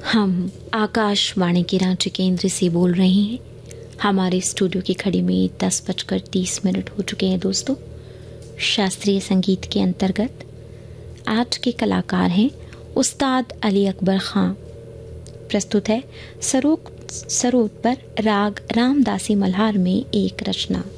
हम आकाशवाणी के रांची केंद्र से बोल रहे हैं। हमारे स्टूडियो की घड़ी में 10:30 हो चुके हैं दोस्तों। शास्त्रीय संगीत के अंतर्गत आज के कलाकार हैं उस्ताद अली अकबर खां। प्रस्तुत है सरोद पर राग रामदासी मल्हार में एक रचना।